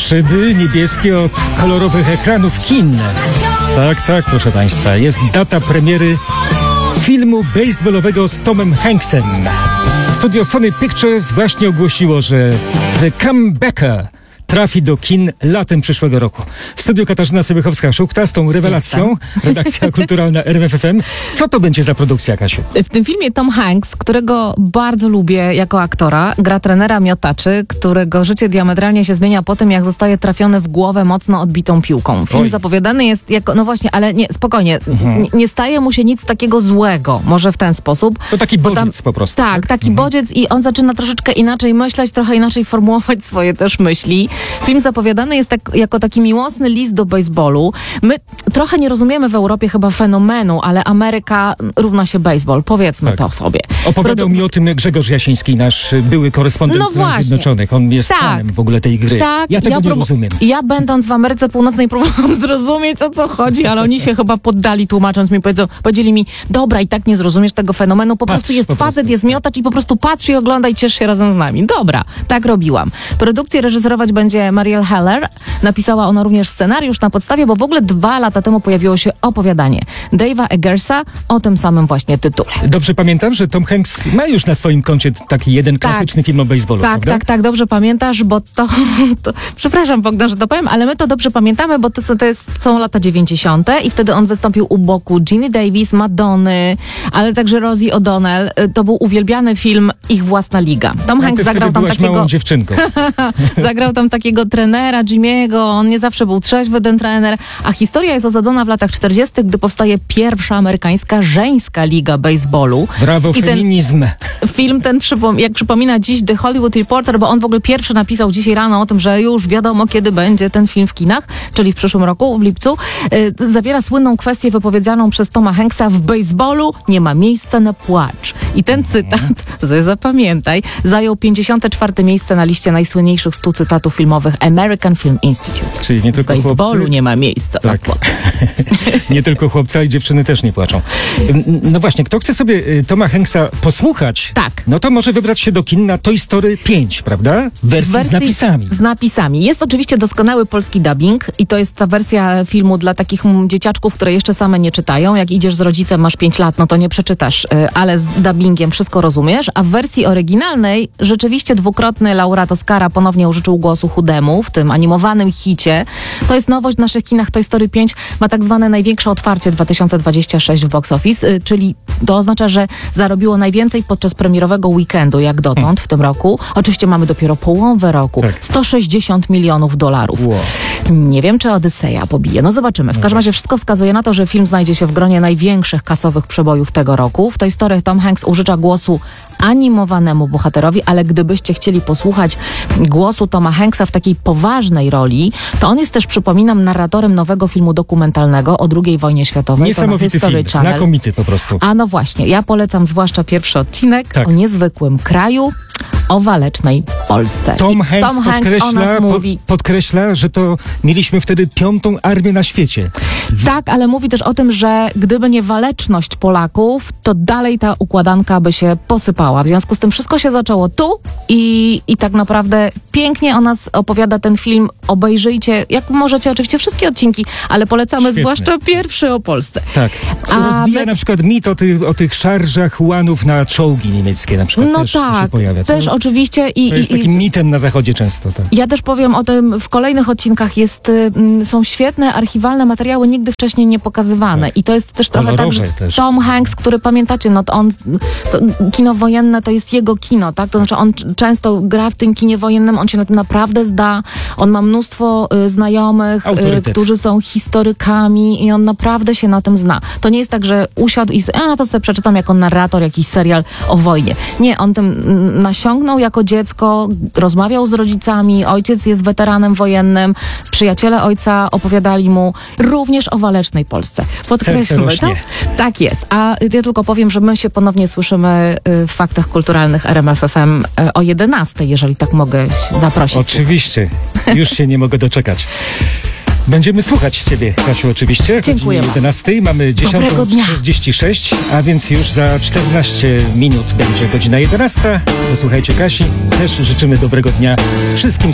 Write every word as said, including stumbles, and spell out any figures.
Szyby niebieskie od kolorowych ekranów kin. Tak, tak, proszę Państwa. Jest data premiery filmu baseballowego z Tomem Hanksem. Studio Sony Pictures właśnie ogłosiło, że The Comebacker trafi do kin latem przyszłego roku. W studiu Katarzyna Sobiechowska-Szukta z tą rewelacją. Jestem. Redakcja kulturalna R M F F M. Co to będzie za produkcja, Kasiu? W tym filmie Tom Hanks, którego bardzo lubię jako aktora, gra trenera miotaczy, którego życie diametralnie się zmienia po tym, jak zostaje trafiony w głowę mocno odbitą piłką. Film Oj. zapowiadany jest jako, no właśnie, ale nie, spokojnie, mhm. nie, nie staje mu się nic takiego złego, może w ten sposób. To taki bodziec tam, po prostu. Tak, tak? taki mhm. bodziec i on zaczyna troszeczkę inaczej myśleć, trochę inaczej formułować swoje też myśli. Film zapowiadany jest tak, jako taki miłosny list do baseballu. My trochę nie rozumiemy w Europie chyba fenomenu, ale Ameryka równa się baseball. Powiedzmy tak. to sobie. Opowiadał Produ- mi o tym Grzegorz Jasiński, nasz były korespondent no Stanów Zjednoczonych. On jest tak. fanem w ogóle tej gry. Tak. Ja tego ja nie prób- rozumiem. Ja będąc w Ameryce Północnej próbowałam zrozumieć, o co chodzi, ale oni się chyba poddali, tłumacząc mi, powiedzą, powiedzieli mi, dobra, i tak nie zrozumiesz tego fenomenu, po Patrz, prostu jest po facet, prostu. jest miotacz i po prostu patrz i oglądaj, ciesz się razem z nami. Dobra, tak robiłam. Produkcję reżyserować będzie Marielle Heller. Napisała ona również scenariusz na podstawie, bo w ogóle dwa lata temu pojawiło się opowiadanie Dave'a Eggersa o tym samym właśnie tytule. Dobrze pamiętam, że Tom Hanks ma już na swoim koncie taki jeden klasyczny tak, film o baseballu, Tak, prawda? tak, tak, dobrze pamiętasz, bo to, to... Przepraszam, Bogdan, że to powiem, ale my to dobrze pamiętamy, bo to są, to jest, są lata dziewięćdziesiąte i wtedy on wystąpił u boku Ginny Davis, Madonny, ale także Rosie O'Donnell. To był uwielbiany film Ich własna liga. Tom no, Hanks ty zagrał tam byłaś takiego... małą dziewczynką. zagrał tam takiego trenera Jimmy'ego, on nie zawsze był trzeźwy, ten trener, a historia jest osadzona w latach czterdziestych, gdy powstaje pierwsza amerykańska żeńska liga baseballu. Brawo, I feminizm. Ten film ten, przypom- jak przypomina dziś The Hollywood Reporter, bo on w ogóle pierwszy napisał dzisiaj rano o tym, że już wiadomo, kiedy będzie ten film w kinach, czyli w przyszłym roku, w lipcu, yy, zawiera słynną kwestię wypowiedzianą przez Toma Hanksa: w baseballu nie ma miejsca na płacz. I ten cytat, sobie zapamiętaj, zajął pięćdziesiąte czwarte miejsce na liście najsłynniejszych stu cytatów filmowych American Film Institute. Czyli nie tylko w baseballu chłopcy... nie ma miejsca tak. na płacz. Nie tylko chłopcy, ale i dziewczyny też nie płaczą. No właśnie, kto chce sobie Toma Hanksa posłuchać, tak. no to może wybrać się do kin na Toy Story pięć, prawda? W wersji, wersji z napisami. Z napisami. Jest oczywiście doskonały polski dubbing i to jest ta wersja filmu dla takich m, dzieciaczków, które jeszcze same nie czytają. Jak idziesz z rodzicem, masz pięć lat, no to nie przeczytasz, y, ale z dubbingiem wszystko rozumiesz. A w wersji oryginalnej rzeczywiście dwukrotny laureat Oscara ponownie użyczył głosu chudemu w tym animowanym hicie. To jest nowość w naszych kinach. Toy Story pięć ma tak zwane największe otwarcie dwa tysiące dwudziesty szósty w box office, y, czyli to oznacza, że zarobiło najwięcej podczas premierowego weekendu jak dotąd hmm. w tym roku. Oczywiście mamy dopiero połowę roku. Tak. sto sześćdziesiąt milionów dolarów. Wow. Nie wiem, czy Odyseja pobije. No zobaczymy. W każdym razie wszystko wskazuje na to, że film znajdzie się w gronie największych kasowych przebojów tego roku. W tej historii Tom Hanks użycza głosu animowanemu bohaterowi, ale gdybyście chcieli posłuchać głosu Toma Hanksa w takiej poważnej roli, to on jest też, przypominam, narratorem nowego filmu dokumentalnego o drugiej wojnie światowej. Niesamowity film, Channel. Znakomity po prostu. A no właśnie, ja polecam zwłaszcza pierwszy odcinek tak. o niezwykłym kraju, o walecznej Polsce. Tom Hanks, Tom Hanks podkreśla, o nas mówi... po, podkreśla, że to mieliśmy wtedy piątą armię na świecie. Tak, ale mówi też o tym, że gdyby nie waleczność Polaków, to dalej ta układanka by się posypała. W związku z tym wszystko się zaczęło tu i, i tak naprawdę pięknie o nas opowiada ten film. Obejrzyjcie, jak możecie, oczywiście wszystkie odcinki, ale polecamy Świetne. zwłaszcza pierwszy o Polsce. Tak. Rozbija my... na przykład mit o tych, o tych szarżach ułanów na czołgi niemieckie na przykład. No też, tak, się pojawia, też oczywiście. I, to jest i, takim mitem na zachodzie często. Tak. Ja też powiem o tym w kolejnych odcinkach. Jest, y, są świetne, archiwalne materiały, nigdy wcześniej nie pokazywane. Tak. I to jest też trochę Kolorowe tak, że też. Tom Hanks, który pamiętacie, no to on, to kino wojenne to jest jego kino, tak? To znaczy on często gra w tym kinie wojennym, on się na tym naprawdę zda. On ma mnóstwo y, znajomych, y, którzy są historykami i on naprawdę się na tym zna. To nie jest tak, że usiadł i a to sobie przeczytam jako narrator jakiś serial o wojnie. Nie, on tym nasiągnął jako dziecko, rozmawiał z rodzicami, ojciec jest weteranem wojennym, przyjaciele ojca opowiadali mu również o walecznej Polsce. Podkreślmy to. Tak jest. A ja tylko powiem, że my się ponownie słyszymy w Faktach Kulturalnych R M F F M o jedenastej, jeżeli tak mogę zaprosić. Oczywiście. Już się nie mogę doczekać. Będziemy słuchać Ciebie, Kasiu, oczywiście. Dziękuję. O jedenastej mamy dziesiątą czterdzieści sześć, a więc już za czternaście minut będzie godzina jedenasta. Posłuchajcie Kasi. Też życzymy dobrego dnia wszystkim